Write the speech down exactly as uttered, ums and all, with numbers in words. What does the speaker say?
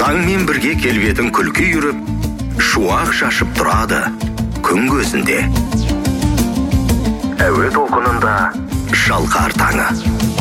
Таңмен бірге келбетін күлкі үйіріп, шуақ шашып тұрады күн көзінде. Әуе толқынында шалқар таңы.